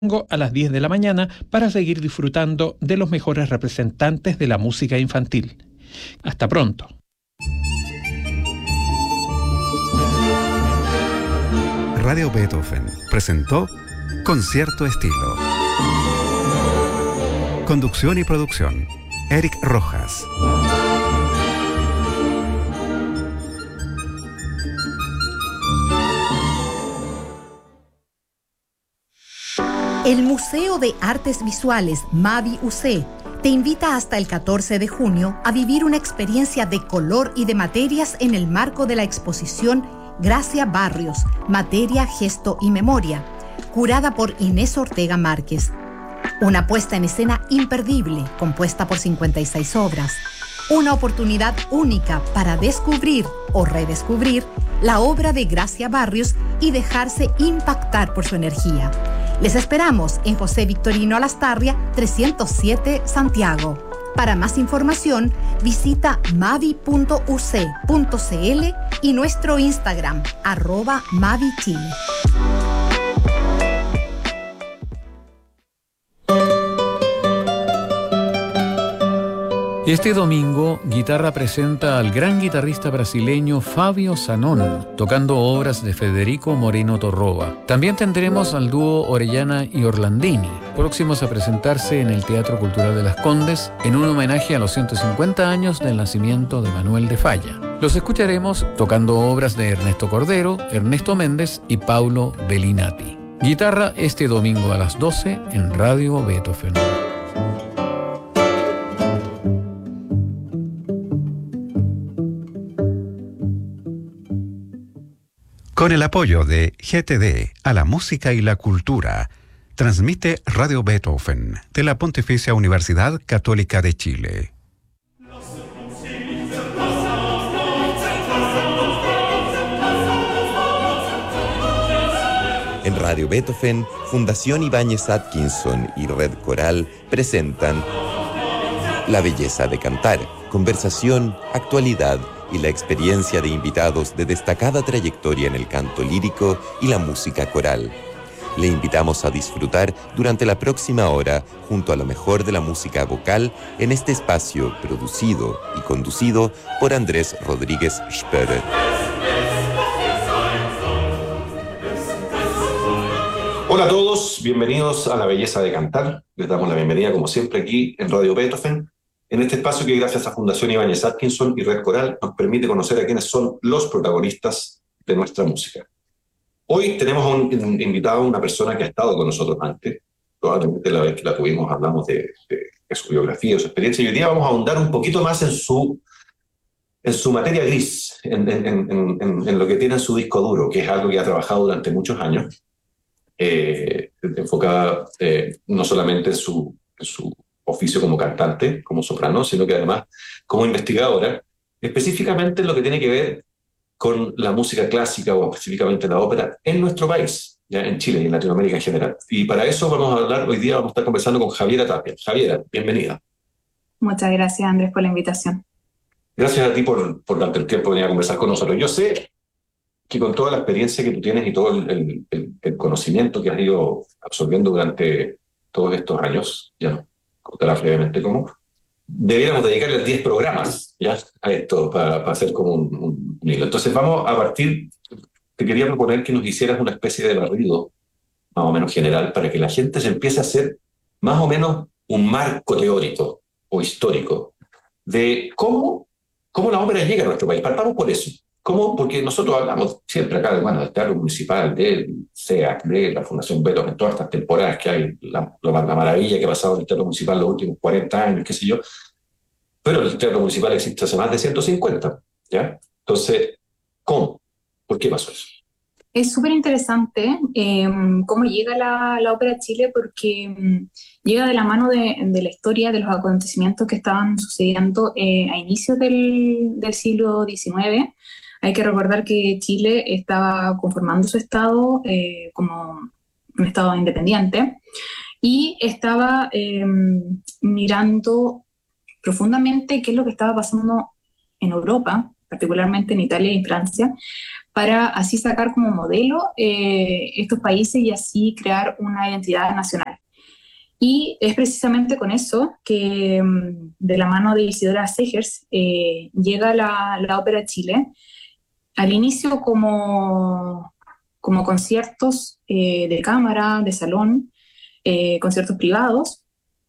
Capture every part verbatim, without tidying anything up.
a las diez de la mañana para seguir disfrutando de los mejores representantes de la música infantil. Hasta pronto. Radio Beethoven presentó Concierto Estilo. Conducción y producción, Eric Rojas. El Museo de Artes Visuales Mavi U C te invita hasta el catorce de junio a vivir una experiencia de color y de materias en el marco de la exposición Gracia Barrios, Materia, Gesto y Memoria, curada por Inés Ortega Márquez. Una puesta en escena imperdible, compuesta por cincuenta y seis obras. Una oportunidad única para descubrir o redescubrir la obra de Gracia Barrios y dejarse impactar por su energía. Les esperamos en José Victorino Alastarria, trescientos siete, Santiago. Para más información, visita mavi punto u c punto c l y nuestro Instagram, arroba mavichile. Este domingo, Guitarra presenta al gran guitarrista brasileño Fábio Zanón, tocando obras de Federico Moreno Torroba. También tendremos al dúo Orellana y Orlandini, próximos a presentarse en el Teatro Cultural de Las Condes, en un homenaje a los ciento cincuenta años del nacimiento de Manuel de Falla. Los escucharemos tocando obras de Ernesto Cordero, Ernesto Méndez y Paulo Bellinati. Guitarra este domingo a las doce en Radio Beethoven. Con el apoyo de G T D a la música y la cultura, transmite Radio Beethoven de la Pontificia Universidad Católica de Chile. En Radio Beethoven, Fundación Ibáñez Atkinson y Red Coral presentan La belleza de cantar, conversación, actualidad y la experiencia de invitados de destacada trayectoria en el canto lírico y la música coral. Le invitamos a disfrutar durante la próxima hora junto a lo mejor de la música vocal en este espacio producido y conducido por Andrés Rodríguez Spörer. Hola a todos, bienvenidos a La Belleza de Cantar. Les damos la bienvenida como siempre aquí en Radio Beethoven, en este espacio que gracias a Fundación Ibáñez Atkinson y Red Coral nos permite conocer a quienes son los protagonistas de nuestra música. Hoy tenemos a un, un invitado, una persona que ha estado con nosotros antes. Probablemente la vez que la tuvimos hablamos de, de, de su biografía, de su experiencia, y hoy día vamos a ahondar un poquito más en su, en su materia gris, en, en, en, en, en lo que tiene en su disco duro, que es algo que ha trabajado durante muchos años, eh, enfocada eh, no solamente en su, en su oficio como cantante, como soprano, sino que además como investigadora, específicamente en lo que tiene que ver con la música clásica o específicamente la ópera en nuestro país, ya en Chile y en Latinoamérica en general. Y para eso vamos a hablar, hoy día vamos a estar conversando con Javiera Tapia. Javiera, bienvenida. Muchas gracias, Andrés, por la invitación. Gracias a ti por, por darte el tiempo de venir a conversar con nosotros. Yo sé que con toda la experiencia que tú tienes y todo el, el, el conocimiento que has ido absorbiendo durante todos estos años, ya no contarás brevemente cómo, debiéramos dedicarle diez programas ya a esto para, para hacer como un, un, un hilo. Entonces vamos a partir, te quería proponer que nos hicieras una especie de barrido más o menos general para que la gente se empiece a hacer más o menos un marco teórico o histórico de cómo, cómo la ópera llega a nuestro país. Partamos por eso. ¿Cómo? Porque nosotros hablamos siempre acá de, bueno, del Teatro Municipal, del C E A C, de la Fundación Beethoven, en todas estas temporadas que hay, la, la, la maravilla que ha pasado en el Teatro Municipal los últimos cuarenta años, qué sé yo. Pero el Teatro Municipal existe hace más de ciento cincuenta, ¿ya? Entonces, ¿cómo? ¿Por qué pasó eso? Es súper interesante eh, cómo llega la, la ópera a Chile, porque um, llega de la mano de, de la historia, de los acontecimientos que estaban sucediendo eh, a inicios del, del siglo diecinueve. Hay que recordar que Chile estaba conformando su estado eh, como un estado independiente y estaba eh, mirando profundamente qué es lo que estaba pasando en Europa, particularmente en Italia y en Francia, para así sacar como modelo eh, estos países y así crear una identidad nacional. Y es precisamente con eso que de la mano de Isidora Segers eh, llega la, la ópera a Chile, al inicio como, como conciertos eh, de cámara, de salón, eh, conciertos privados,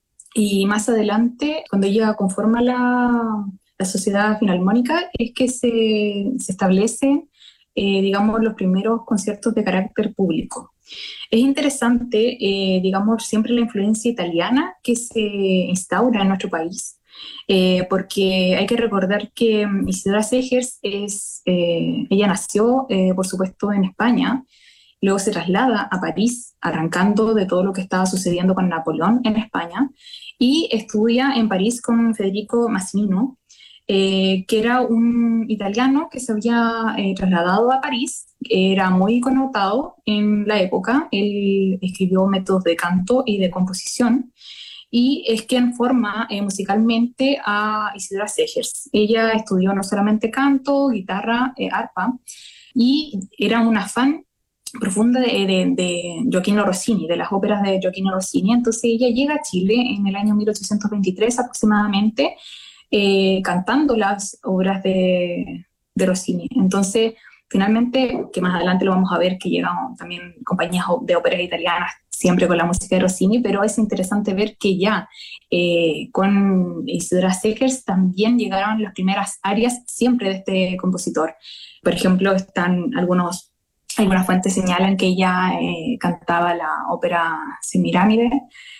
y más adelante, cuando ella conforma la, la Sociedad Filarmónica, es que se, se establecen, eh, digamos, los primeros conciertos de carácter público. Es interesante, eh, digamos, siempre la influencia italiana que se instaura en nuestro país, eh, porque hay que recordar que Isidora Segers es, eh, ella nació, eh, por supuesto, en España, luego se traslada a París, arrancando de todo lo que estaba sucediendo con Napoleón en España, y estudia en París con Federico Massimino, Eh, que era un italiano que se había eh, trasladado a París, era muy connotado en la época, él escribió métodos de canto y de composición, y es quien forma eh, musicalmente a Isidora Segers. Ella estudió no solamente canto, guitarra, eh, arpa, y era una fan profunda de, de, de Gioachino Rossini, de las óperas de Gioachino Rossini. Entonces ella llega a Chile en el año mil ochocientos veintitrés aproximadamente, Eh, cantando las obras de, de Rossini. Entonces, finalmente, que más adelante lo vamos a ver, que llegan también compañías de óperas italianas, siempre con la música de Rossini, pero es interesante ver que ya eh, con Isidora Segers también llegaron las primeras arias siempre de este compositor. Por ejemplo, están algunos, algunas fuentes señalan que ella eh, cantaba la ópera Semiramide,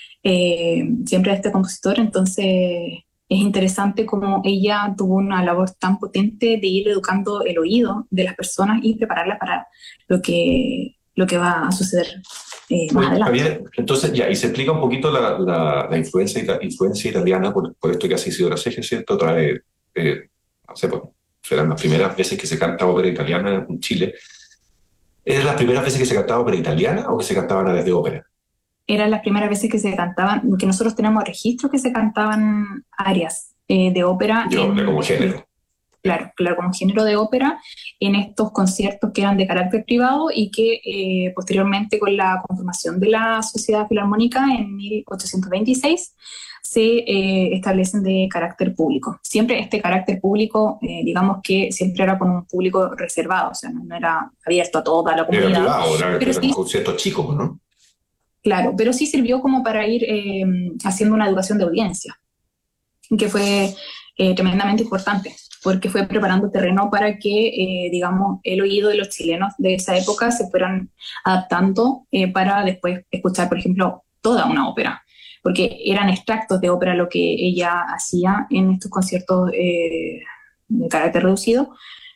eh, siempre de este compositor. Entonces es interesante cómo ella tuvo una labor tan potente de ir educando el oído de las personas y prepararlas para lo que, lo que va a suceder eh, más adelante. Javier, entonces ya, y se explica un poquito la, la, la influencia, la influencia italiana por, por esto que hace Isidora Segers, ¿cierto? Trae, eh, no sé, pues, serán las primeras veces que se canta ópera italiana en Chile. ¿Eran las primeras veces que se cantaba ópera italiana o que se cantaban áreas de ópera? Eran las primeras veces que se cantaban, que nosotros tenemos registros que se cantaban áreas eh, de ópera. De ópera como género. Claro, claro, como género de ópera, en estos conciertos que eran de carácter privado y que eh, posteriormente con la conformación de la Sociedad Filarmónica en mil ochocientos veintiséis se eh, establecen de carácter público. Siempre este carácter público, eh, digamos que siempre era con un público reservado, o sea, no, no era abierto a toda la comunidad. Era privado, era, pero era sí, un concierto chico, ¿no? Claro, pero sí sirvió como para ir eh, haciendo una educación de audiencia, que fue eh, tremendamente importante, porque fue preparando terreno para que, eh, digamos, el oído de los chilenos de esa época se fueran adaptando eh, para después escuchar, por ejemplo, toda una ópera, porque eran extractos de ópera lo que ella hacía en estos conciertos eh, de carácter reducido.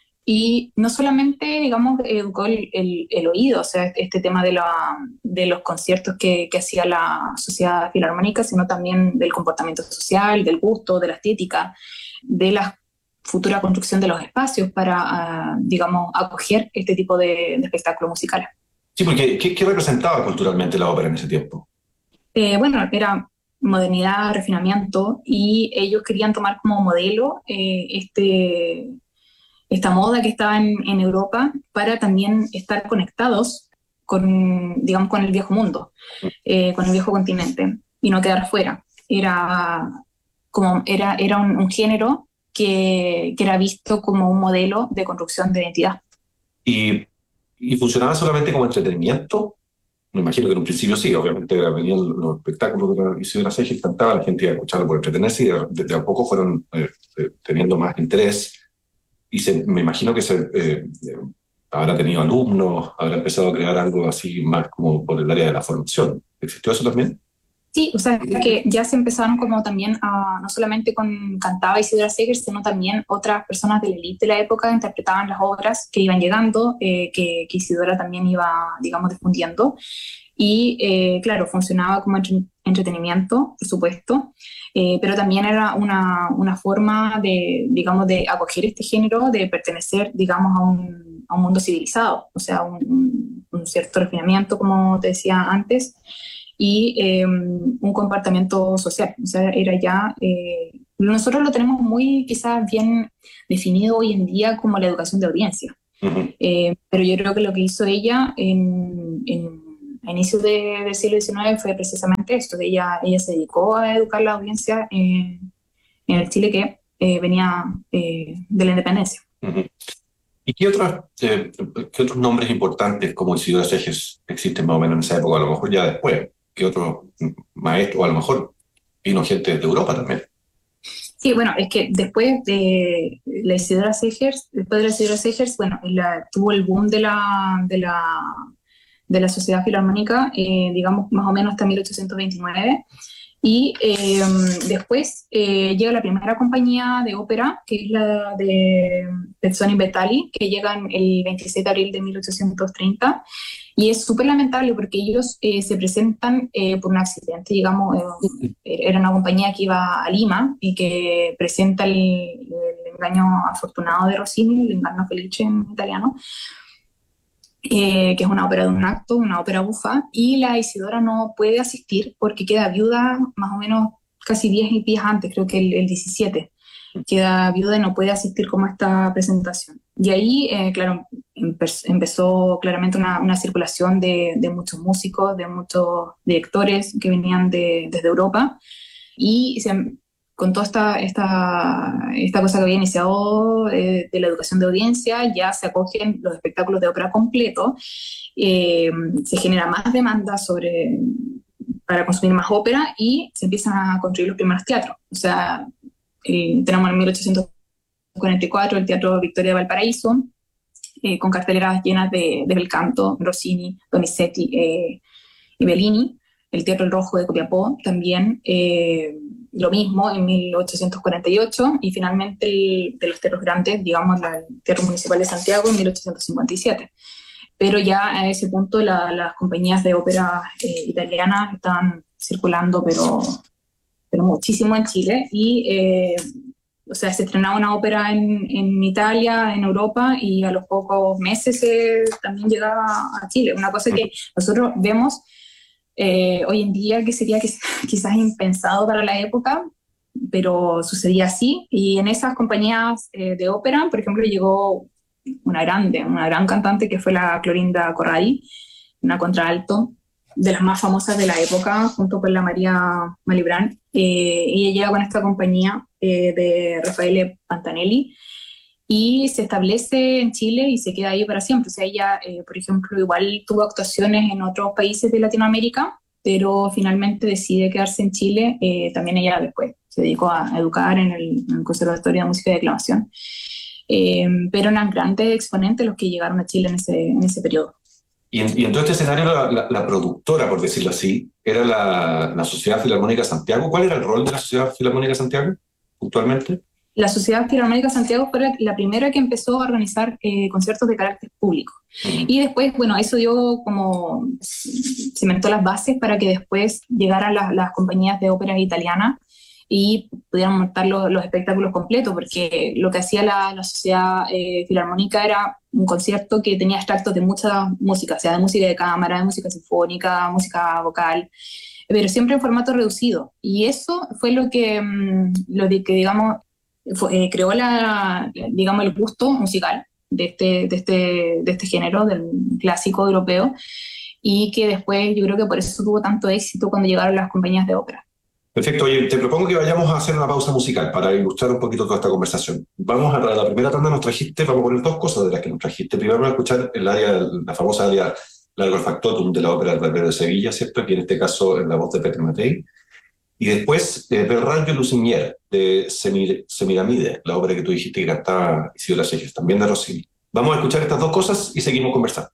Y no solamente, digamos, educó el, el, el oído, o sea, este tema de, la, de los conciertos que, que hacía la Sociedad Filarmónica, sino también del comportamiento social, del gusto, de la estética, de la futura construcción de los espacios para, uh, digamos, acoger este tipo de, de espectáculos musicales. Sí, porque ¿qué, qué representaba culturalmente la ópera en ese tiempo? Eh, bueno, era modernidad, refinamiento, y ellos querían tomar como modelo eh, este... esta moda que estaba en, en Europa para también estar conectados con, digamos, con el viejo mundo, eh, con el viejo continente, y no quedar fuera. Era, como, era, era un, un género que, que era visto como un modelo de construcción de identidad. ¿Y, y funcionaba solamente como entretenimiento? Me imagino que en un principio sí, obviamente venían los espectáculos de la Isidora Segers, cantaba, la gente iba a escucharlo por entretenerse, y de, de, de a poco fueron eh, eh, teniendo más interés. Y se, me imagino que se, eh, habrá tenido alumnos, habrá empezado a crear algo así más como por el área de la formación. ¿Existió eso también? Sí, o sea, que ya se empezaron como también a, no solamente con cantaba Isidora Segers, sino también otras personas de la élite de la época interpretaban las obras que iban llegando, eh, que, que Isidora también iba, digamos, difundiendo. Y eh, claro, funcionaba como entre, entretenimiento, por supuesto, eh, pero también era una, una forma de, digamos, de acoger este género, de pertenecer, digamos, a un, a un mundo civilizado, o sea, un, un cierto refinamiento, como te decía antes, y eh, un comportamiento social, o sea, era ya eh, Nosotros lo tenemos muy quizás bien definido hoy en día como la educación de audiencia. Uh-huh. Eh, pero yo creo que lo que hizo ella en, en, a inicios de, del siglo diecinueve fue precisamente esto, que ella, ella se dedicó a educar la audiencia en, en el Chile que eh, venía eh, de la independencia. Uh-huh. ¿Y qué, otras, eh, qué otros nombres importantes como Isidora Segers existen más o menos en esa época? A lo mejor ya después. ¿Qué otros maestros? O a lo mejor vino gente de Europa también. Sí, bueno, es que después de la Isidora Segers, después de la Isidora Segers, bueno, la, tuvo el boom de la, de la, de la Sociedad Filarmónica, eh, digamos más o menos hasta mil ochocientos veintinueve, y eh, después eh, llega la primera compañía de ópera, que es la de Pezzoni Bettali, que llega el veintiséis de abril de mil ochocientos treinta, y es súper lamentable porque ellos eh, se presentan eh, por un accidente, digamos, eh, era una compañía que iba a Lima y que presenta el, el engaño afortunado de Rossini, el Inganno Felice en italiano, eh, que es una ópera de un acto, una ópera bufa, y la Isidora no puede asistir porque queda viuda más o menos casi diez días antes, creo que el, el diecisiete. Queda viuda y no puede asistir como a esta presentación. Y ahí, eh, claro, empe- empezó claramente una, una circulación de, de muchos músicos, de muchos directores que venían de, desde Europa, y se, con toda esta, esta, esta cosa que había iniciado eh, de la educación de audiencia, ya se acogen los espectáculos de ópera completo, eh, se genera más demanda sobre, para consumir más ópera, y se empiezan a construir los primeros teatros. O sea, Eh, tenemos en mil ochocientos cuarenta y cuatro el Teatro Victoria de Valparaíso, eh, con carteleras llenas de, de bel canto, Rossini, Donizetti eh, y Bellini. El Teatro El Rojo de Copiapó también, eh, lo mismo en mil ochocientos cuarenta y ocho, y finalmente el, de los teatros grandes, digamos, el Teatro Municipal de Santiago en mil ochocientos cincuenta y siete. Pero ya a ese punto la, las compañías de ópera eh, italianas estaban circulando, pero... pero muchísimo en Chile, y eh, o sea, se estrenaba una ópera en, en Italia, en Europa, y a los pocos meses eh, también llegaba a Chile. Una cosa que nosotros vemos eh, hoy en día que sería quizás impensado para la época, pero sucedía así, y en esas compañías eh, de ópera, por ejemplo, llegó una grande, una gran cantante que fue la Clorinda Corradi, una contralto, de las más famosas de la época, junto con la María Malibran. Eh, ella llega con esta compañía eh, de Raffaele Pantanelli y se establece en Chile y se queda ahí para siempre. O sea, ella, eh, por ejemplo, igual tuvo actuaciones en otros países de Latinoamérica, pero finalmente decide quedarse en Chile. Eh, también ella después se dedicó a educar en el, en el Conservatorio de Música y Declamación. Eh, pero eran grandes exponentes los que llegaron a Chile en ese, en ese periodo. Y en, y en todo este escenario, la, la, la productora, por decirlo así, era la, la Sociedad Filarmónica Santiago. ¿Cuál era el rol de la Sociedad Filarmónica Santiago, puntualmente? La Sociedad Filarmónica Santiago fue la primera que empezó a organizar eh, conciertos de carácter público. Uh-huh. Y después, bueno, eso dio como, cimentó las bases para que después llegaran las, las compañías de ópera italianas y pudieran montar los, los espectáculos completos, porque lo que hacía la, la Sociedad eh, Filarmónica era un concierto que tenía extractos de mucha música, o sea, de música de cámara, de música sinfónica, música vocal, pero siempre en formato reducido. Y eso fue lo que, lo de que digamos, fue, eh, creó la, digamos, el gusto musical de este, de, este, de este género, del clásico europeo, y que después yo creo que por eso tuvo tanto éxito cuando llegaron las compañías de ópera. Perfecto. Oye, te propongo que vayamos a hacer una pausa musical para ilustrar un poquito toda esta conversación. Vamos a la primera tanda, nos trajiste, vamos a poner dos cosas de las que nos trajiste. Primero vamos a escuchar el área, la famosa área Largo el Factotum de la ópera del Barbero de Sevilla, ¿cierto? Aquí en este caso en la voz de Petre Matei. Y después eh, Berraggio Lusinier de Semir, Semiramide, la ópera que tú dijiste que cantaba Isidora Segers, también de Rossini. Vamos a escuchar estas dos cosas y seguimos conversando.